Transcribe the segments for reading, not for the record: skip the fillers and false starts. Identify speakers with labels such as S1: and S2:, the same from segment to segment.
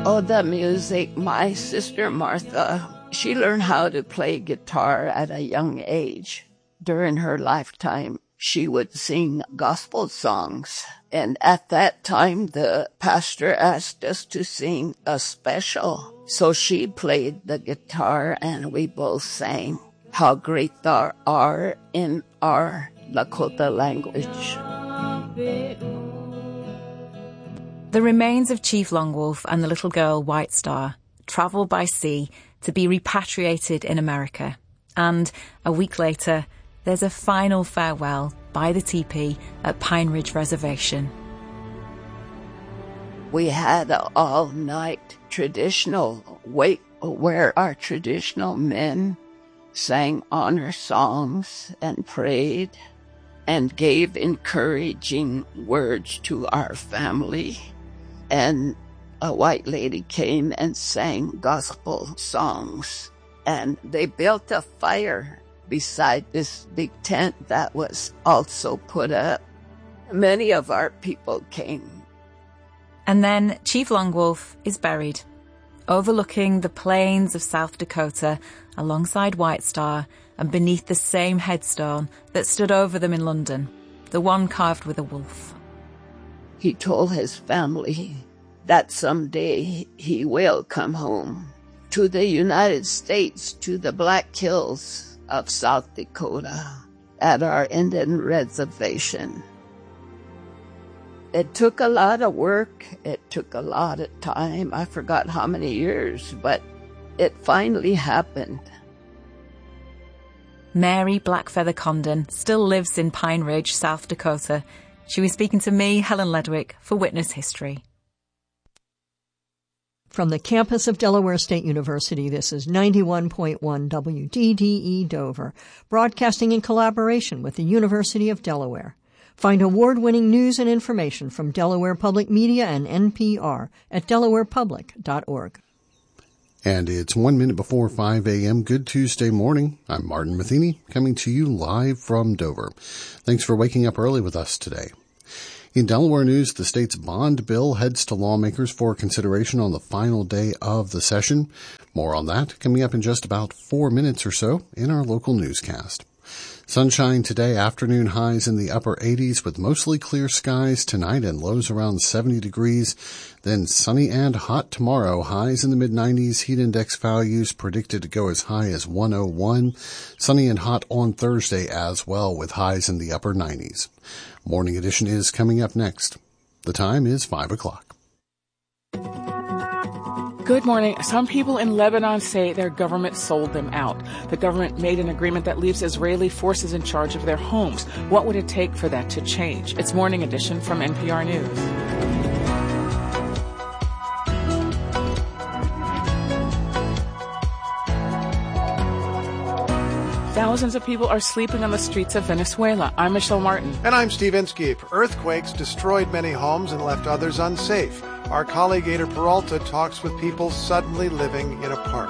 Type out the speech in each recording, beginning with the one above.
S1: Oh, the music. My sister Martha, she learned how to play guitar at a young age. During her lifetime, she would sing gospel songs. And at that time, the pastor asked us to sing a special. So she played the guitar and we both sang How Great Thou Art in our Lakota language.
S2: The remains of Chief Longwolf and the little girl White Star travel by sea to be repatriated in America. And a week later, there's a final farewell by the teepee at Pine Ridge Reservation.
S1: We had an all-night traditional wake where our traditional men sang honor songs and prayed and gave encouraging words to our family. And a white lady came and sang gospel songs. And they built a fire beside this big tent that was also put up. Many of our people came.
S2: And then Chief Longwolf is buried, overlooking the plains of South Dakota alongside White Star and beneath the same headstone that stood over them in London, the one carved with a wolf.
S1: He told his family that someday he will come home to the United States, to the Black Hills of South Dakota at our Indian reservation. It took a lot of work. It took a lot of time. I forgot how many years, but it finally happened.
S2: Mary Blackfeather Condon still lives in Pine Ridge, South Dakota. She was speaking to me, Helen Ledwick, for Witness History.
S3: From the campus of Delaware State University, this is 91.1 WDDE Dover, broadcasting in collaboration with the University of Delaware. Find award-winning news and information from Delaware Public Media and NPR at delawarepublic.org.
S4: And it's 1 minute before 5 a.m. Good Tuesday morning. I'm Martin Matheny, coming to you live from Dover. Thanks for waking up early with us today. In Delaware news, the state's bond bill heads to lawmakers for consideration on the final day of the session. More on that coming up in just about 4 minutes or so in our local newscast. Sunshine today, afternoon highs in the upper 80s with mostly clear skies tonight and lows around 70 degrees. Then sunny and hot tomorrow, highs in the mid-90s, heat index values predicted to go as high as 101. Sunny and hot on Thursday as well with highs in the upper 90s. Morning edition is coming up next. The time is 5 o'clock.
S5: Good morning. Some people in Lebanon say their government sold them out. The government made an agreement that leaves Israeli forces in charge of their homes. What would it take for that to change? It's Morning Edition from NPR News. Thousands of people are sleeping on the streets of Venezuela. I'm Michelle Martin.
S6: And I'm Steve Inskeep. Earthquakes destroyed many homes and left others unsafe. Our colleague Ada Peralta talks with people suddenly living in a park.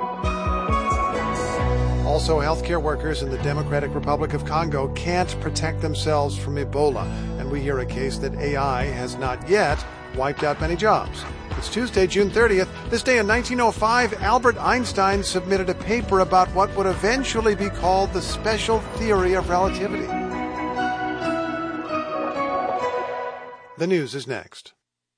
S6: Also, healthcare workers in the Democratic Republic of Congo can't protect themselves from Ebola. And we hear a case that AI has not yet wiped out many jobs. It's Tuesday, June 30th. This day in 1905, Albert Einstein submitted a paper about what would eventually be called the special theory of relativity. The news is next.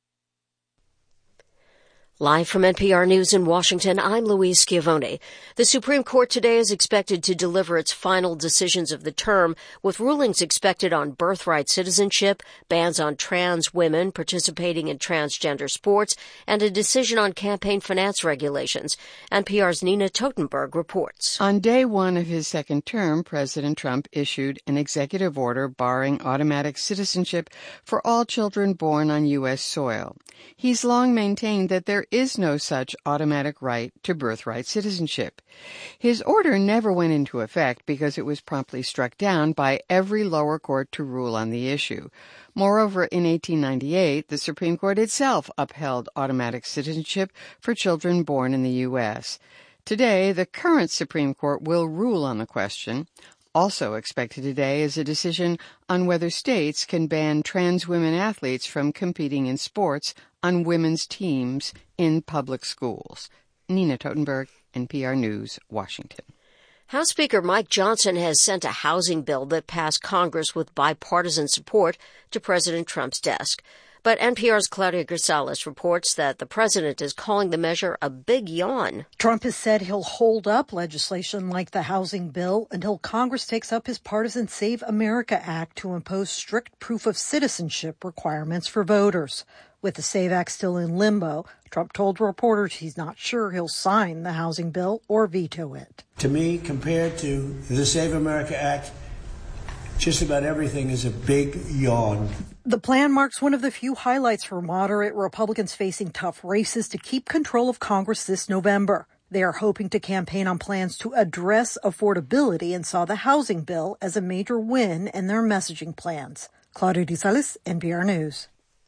S7: Live from NPR News in Washington, I'm Louise Schiavone. The Supreme Court today is expected to deliver its final decisions of the term, with rulings expected on birthright citizenship, bans on trans women participating in transgender sports, and a decision on campaign finance regulations. NPR's Nina Totenberg reports.
S8: On day one of his second term, President Trump issued an executive order barring automatic citizenship for all children born on U.S. soil. He's long maintained that there is no such automatic right to birthright citizenship. His order never went into effect because it was promptly struck down by every lower court to rule on the issue. Moreover, in 1898, the Supreme Court itself upheld automatic citizenship for children born in the U.S. Today, the current Supreme Court will rule on the question. Also expected today is a decision on whether states can ban trans women athletes from competing in sports on women's teams in public schools. Nina Totenberg, NPR News, Washington.
S7: House Speaker Mike Johnson has sent a housing bill that passed Congress with bipartisan support to President Trump's desk. But NPR's Claudia Grisales reports that the president is calling the measure a big yawn.
S9: Trump has said he'll hold up legislation like the housing bill until Congress takes up his partisan Save America Act to impose strict proof of citizenship requirements for voters. With the SAVE Act still in limbo, Trump told reporters he's not sure he'll sign the housing bill or veto it.
S10: To me, compared to the Save America Act, just about everything is a big yawn.
S9: The plan marks one of the few highlights for moderate Republicans facing tough races to keep control of Congress this November. They are hoping to campaign on plans to address affordability and saw the housing bill as a major win in their messaging plans. Claudia Grisales, NPR News.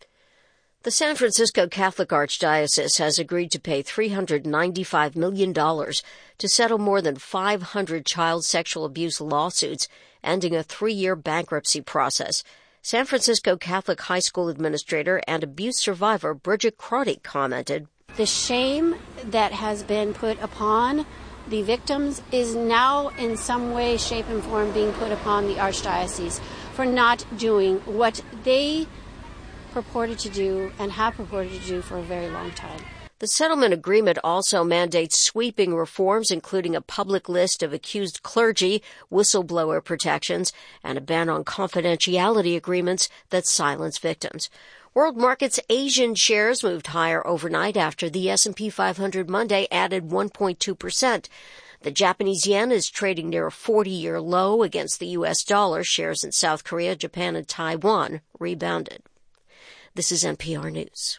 S7: The San Francisco Catholic Archdiocese has agreed to pay $395 million to settle more than 500 child sexual abuse lawsuits, ending a 3-year bankruptcy process. San Francisco Catholic High School administrator and abuse survivor Bridget Crotty commented,
S11: "The shame that has been put upon the victims is now in some way, shape, and form being put upon the Archdiocese for not doing what they purported to do and have purported to do for a very long time."
S7: The settlement agreement also mandates sweeping reforms, including a public list of accused clergy, whistleblower protections, and a ban on confidentiality agreements that silence victims. World markets' Asian shares moved higher overnight after the S&P 500 Monday added 1.2%. The Japanese yen is trading near a 40-year low against the U.S. dollar. Shares in South Korea, Japan, and Taiwan rebounded. This is NPR News.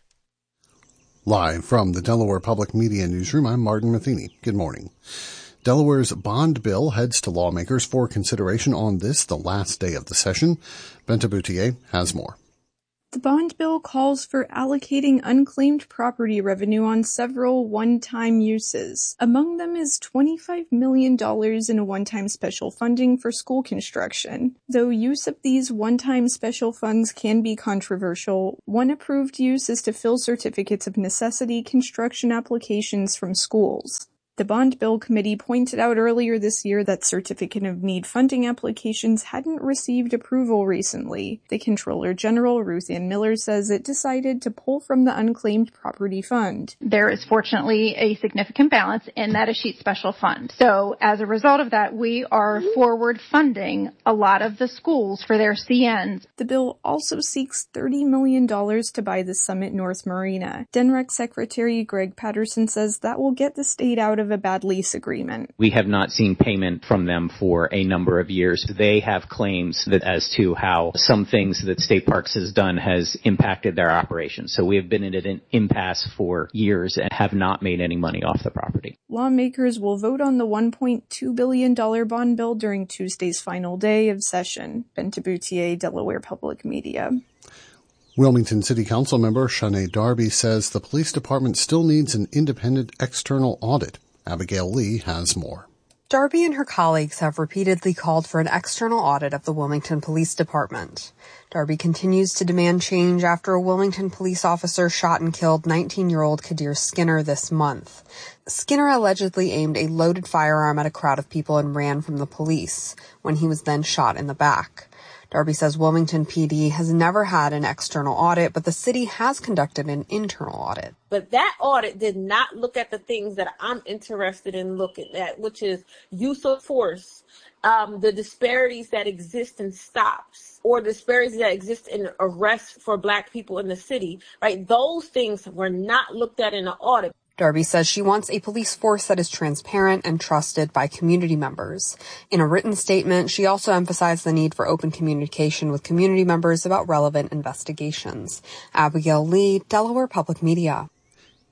S4: Live from the Delaware Public Media Newsroom, I'm Martin Matheny. Good morning. Delaware's bond bill heads to lawmakers for consideration on this, the last day of the session. Benta Boutier has more.
S12: The bond bill calls for allocating unclaimed property revenue on several one-time uses. Among them is $25 million in a one-time special funding for school construction. Though use of these one-time special funds can be controversial, one approved use is to fill certificates of necessity construction applications from schools. The Bond Bill Committee pointed out earlier this year that Certificate of Need funding applications hadn't received approval recently. The Comptroller General, Ruth Ann Miller, says it decided to pull from the Unclaimed Property Fund.
S13: There is fortunately a significant balance in that escheat special fund. So as a result of that, we are forward funding a lot of the schools for their CNs.
S12: The bill also seeks $30 million to buy the Summit North Marina. DENREC Secretary Greg Patterson says that will get the state out of a bad lease agreement.
S14: We have not seen payment from them for a number of years. They have claims that as to how some things that State Parks has done has impacted their operations. So we have been in an impasse for years and have not made any money off the property.
S12: Lawmakers will vote on the $1.2 billion bond bill during Tuesday's final day of session. Benta Boutier, Delaware Public Media.
S4: Wilmington City Council member Shanae Darby says the police department still needs an independent external audit. Abigail Lee has more.
S15: Darby and her colleagues have repeatedly called for an external audit of the Wilmington Police Department. Darby continues to demand change after a Wilmington police officer shot and killed 19-year-old Kadir Skinner this month. Skinner allegedly aimed a loaded firearm at a crowd of people and ran from the police, when he was then shot in the back. Darby says Wilmington PD has never had an external audit, but the city has conducted an internal audit.
S16: But that audit did not look at the things that I'm interested in looking at, which is use of force, the disparities that exist in stops, or disparities that exist in arrests for Black people in the city, right? Those things were not looked at in the audit.
S15: Darby says she wants a police force that is transparent and trusted by community members. In a written statement, she also emphasized the need for open communication with community members about relevant investigations. Abigail Lee, Delaware Public Media.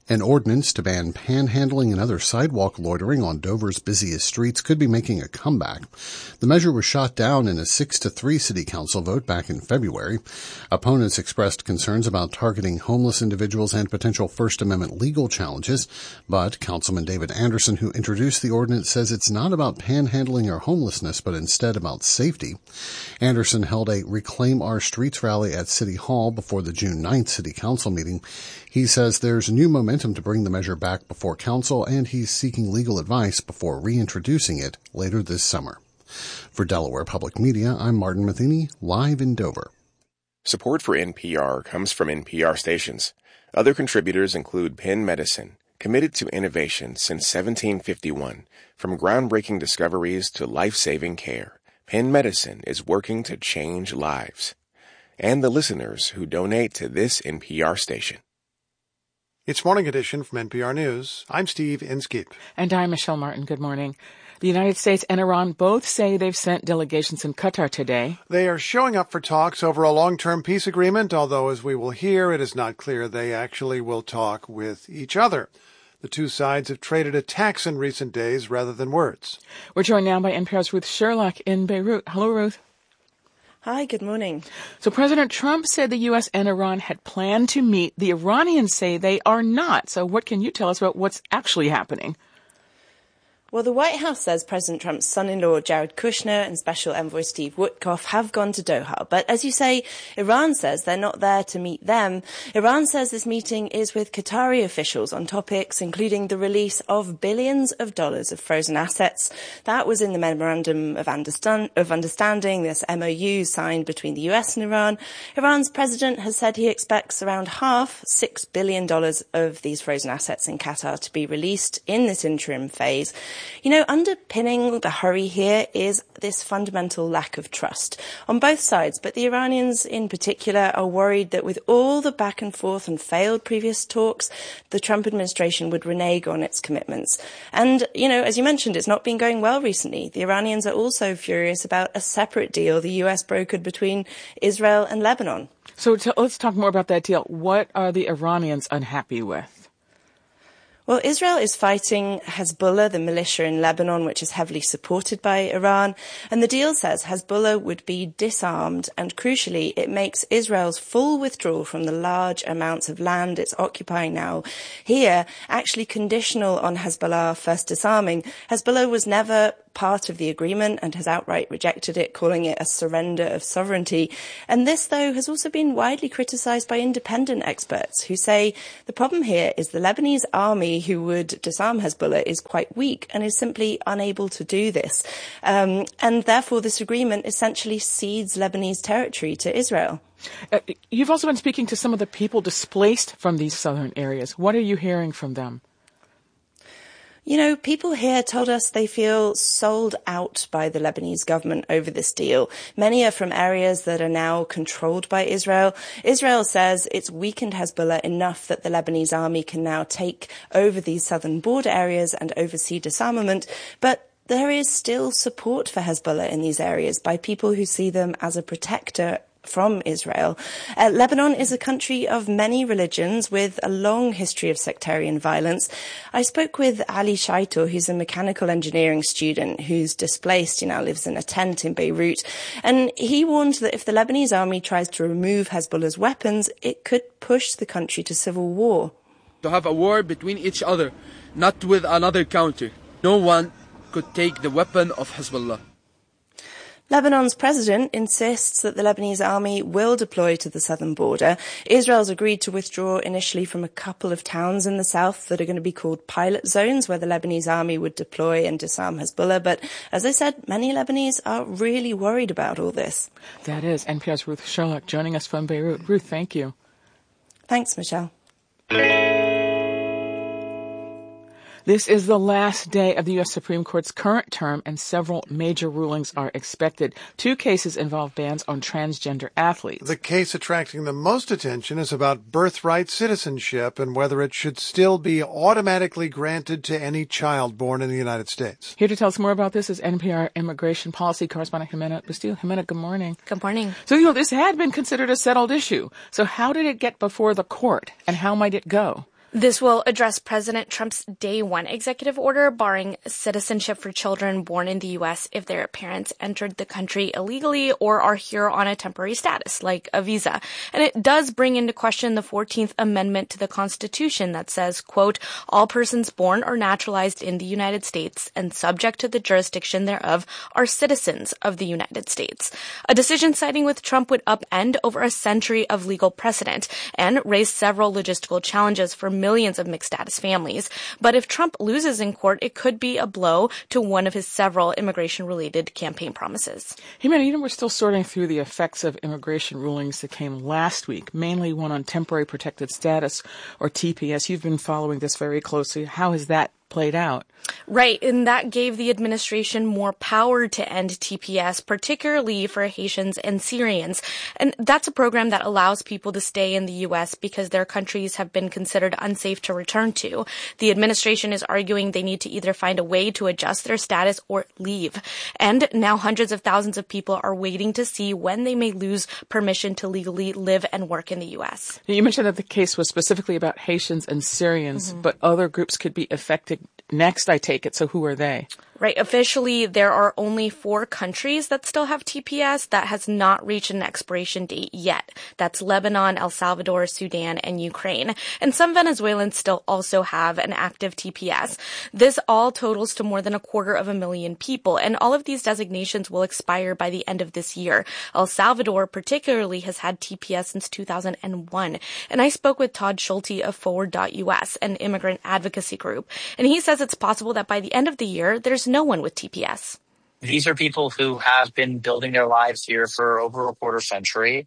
S4: An ordinance to ban panhandling and other sidewalk loitering on Dover's busiest streets could be making a comeback. The measure was shot down in a 6-3 city council vote back in February. Opponents expressed concerns about targeting homeless individuals and potential First Amendment legal challenges, but Councilman David Anderson, who introduced the ordinance, says it's not about panhandling or homelessness, but instead about safety. Anderson held a Reclaim Our Streets rally at City Hall before the June 9th city council meeting. He says there's new momentum to bring the measure back before council, and he's seeking legal advice before reintroducing it later this summer. For Delaware Public Media, I'm Martin Matheny, live in Dover.
S17: Support for NPR comes from NPR stations. Other contributors include Penn Medicine, committed to innovation since 1751. From groundbreaking discoveries to life-saving care, Penn Medicine is working to change lives. And the listeners who donate to this NPR station.
S6: It's Morning Edition from NPR News. I'm Steve Inskeep.
S5: And I'm Michelle Martin. Good morning. The United States and Iran both say they've sent delegations in Qatar today.
S6: They are showing up for talks over a long-term peace agreement, although, as we will hear, it is not clear they actually will talk with each other. The two sides have traded attacks in recent days rather than words.
S5: We're joined now by NPR's Ruth Sherlock in Beirut. Hello, Ruth.
S18: Hi, good morning.
S5: So President Trump said the U.S. and Iran had planned to meet. The Iranians say they are not. So what can you tell us about what's actually happening?
S18: Well, the White House says President Trump's son-in-law, Jared Kushner, and Special Envoy Steve Witkoff have gone to Doha. But as you say, Iran says they're not there to meet them. Iran says this meeting is with Qatari officials on topics including the release of billions of dollars of frozen assets. That was in the Memorandum of Understanding, this MOU signed between the US and Iran. Iran's president has said he expects around half, $6 billion of these frozen assets in Qatar to be released in this interim phase. You know, underpinning the hurry here is this fundamental lack of trust on both sides, but the Iranians in particular are worried that with all the back and forth and failed previous talks, the Trump administration would renege on its commitments. And, you know, as you mentioned, it's not been going well recently. The Iranians are also furious about a separate deal the US brokered between Israel and Lebanon.
S5: So let's talk more about that deal. What are the Iranians unhappy with?
S18: Well, Israel is fighting Hezbollah, the militia in Lebanon, which is heavily supported by Iran. And the deal says Hezbollah would be disarmed. And crucially, it makes Israel's full withdrawal from the large amounts of land it's occupying now here actually conditional on Hezbollah first disarming. Hezbollah was never part of the agreement and has outright rejected it, calling it a surrender of sovereignty. And this, though, has also been widely criticized by independent experts who say the problem here is the Lebanese army who would disarm Hezbollah is quite weak and is simply unable to do this. And therefore, this agreement essentially cedes Lebanese territory to Israel.
S5: You've also been speaking to some of the people displaced from these southern areas. What are you hearing from them?
S18: You know, people here told us they feel sold out by the Lebanese government over this deal. Many are from areas that are now controlled by Israel. Israel says it's weakened Hezbollah enough that the Lebanese army can now take over these southern border areas and oversee disarmament. But there is still support for Hezbollah in these areas by people who see them as a protector from Israel. Lebanon is a country of many religions with a long history of sectarian violence. I spoke with Ali Shaito, who's a mechanical engineering student who's displaced. He now lives in a tent in Beirut. And he warned that if the Lebanese army tries to remove Hezbollah's weapons, it could push the country to civil war.
S19: To have a war between each other, not with another country. No one could take the weapon of Hezbollah.
S18: Lebanon's president insists that the Lebanese army will deploy to the southern border. Israel's agreed to withdraw initially from a couple of towns in the south that are going to be called pilot zones, where the Lebanese army would deploy and disarm Hezbollah. But as I said, many Lebanese are really worried about all this.
S5: That is NPR's Ruth Sherlock joining us from Beirut. Ruth, thank you.
S18: Thanks, Michelle.
S5: This is the last day of the U.S. Supreme Court's current term, and several major rulings are expected. 2 cases involve bans on transgender athletes.
S6: The case attracting the most attention is about birthright citizenship and whether it should still be automatically granted to any child born in the United States.
S5: Here to tell us more about this is NPR immigration policy correspondent Jimena Bustillo. Jimena, good morning.
S20: Good morning.
S5: So, this had been considered a settled issue. So how did it get before the court, and how might it go?
S20: This will address President Trump's Day 1 executive order barring citizenship for children born in the U.S. if their parents entered the country illegally or are here on a temporary status, like a visa. And it does bring into question the 14th Amendment to the Constitution that says, quote, all persons born or naturalized in the United States and subject to the jurisdiction thereof are citizens of the United States. A decision siding with Trump would upend over a century of legal precedent and raise several logistical challenges for millions of mixed status families. But if Trump loses in court, it could be a blow to one of his several immigration-related campaign promises.
S5: Jimena, we're still sorting through the effects of immigration rulings that came last week, mainly one on temporary protected status, or TPS. You've been following this very closely. How has that played out?
S20: Right, and that gave the administration more power to end TPS, particularly for Haitians and Syrians. And that's a program that allows people to stay in the U.S. because their countries have been considered unsafe to return to. The administration is arguing they need to either find a way to adjust their status or leave. And now hundreds of thousands of people are waiting to see when they may lose permission to legally live and work in the U.S.
S5: You mentioned that the case was specifically about Haitians and Syrians, but other groups could be affected next, I take it. So who are they?
S20: Right. Officially, there are only 4 countries that still have TPS that has not reached an expiration date yet. That's Lebanon, El Salvador, Sudan, and Ukraine. And some Venezuelans still also have an active TPS. This all totals to more than 250,000 people. And all of these designations will expire by the end of this year. El Salvador particularly has had TPS since 2001. And I spoke with Todd Schulte of Forward.us, an immigrant advocacy group. And he says it's possible that by the end of the year, there's no one with TPS.
S21: These are people who have been building their lives here for over a quarter century,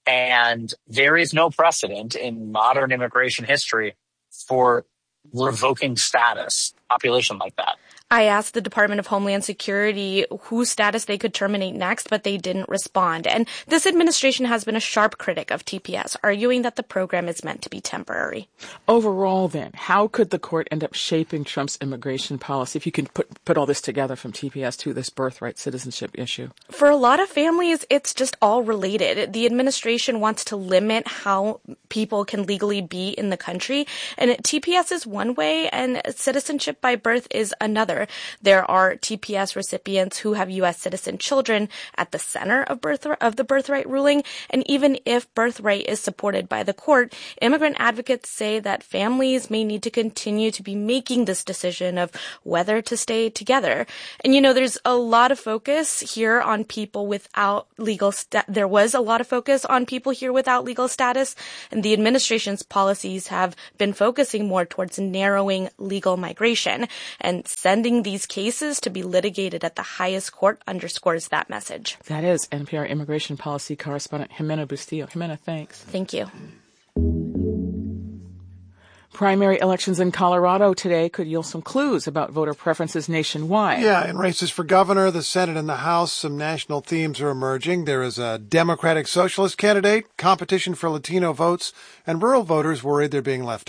S21: and there is no precedent in modern immigration history for revoking status, population like that.
S20: I asked the Department of Homeland Security whose status they could terminate next, but they didn't respond. And this administration has been a sharp critic of TPS, arguing that the program is meant to be temporary.
S5: Overall, then, how could the court end up shaping Trump's immigration policy, if you can put all this together from TPS to this birthright citizenship issue?
S20: For a lot of families, it's just all related. The administration wants to limit how people can legally be in the country, and TPS is one way, and citizenship by birth is another. There are TPS recipients who have U.S. citizen children at the center of the birthright ruling, and even if birthright is supported by the court, immigrant advocates say that families may need to continue to be making this decision of whether to stay together. And there's a lot of focus here on people without legal there was a lot of focus on people here without legal status, and the administration's policies have been focusing more towards narrowing legal migration, and sending these cases to be litigated at the highest court underscores that message.
S5: That is NPR immigration policy correspondent Jimena Bustillo. Jimena, thanks.
S20: Thank you.
S5: Primary elections in Colorado today could yield some clues about voter preferences nationwide.
S6: Yeah, in races for governor, the Senate, and the House, some national themes are emerging. There is a Democratic Socialist candidate, competition for Latino votes, and rural voters worried they're being left out.